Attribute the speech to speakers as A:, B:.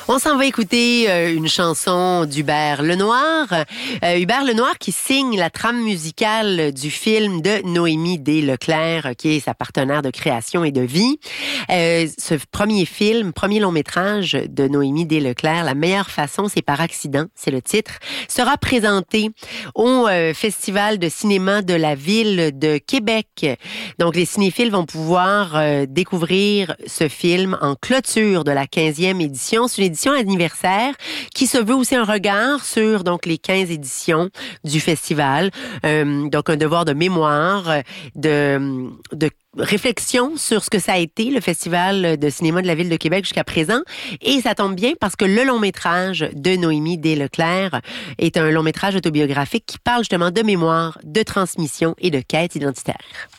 A: On s'en va écouter une chanson d'Hubert Lenoir. Hubert Lenoir qui signe la trame musicale du film de Noémie D. Leclerc, qui est sa partenaire de création et de vie. Ce premier long métrage de Noémie D. Leclerc, La meilleure façon, c'est par accident, c'est le titre, sera présenté au Festival de cinéma de la ville de Québec. Donc, les cinéphiles vont pouvoir découvrir ce film en clôture de la 15e édition. C'est une édition anniversaire qui se veut aussi un regard sur donc les 15 éditions du festival. Donc, un devoir de mémoire, de réflexion sur ce que ça a été, le Festival de cinéma de la Ville de Québec jusqu'à présent. Et ça tombe bien parce que le long-métrage de Noémie D. Leclerc est un long-métrage autobiographique qui parle justement de mémoire, de transmission et de quête identitaire.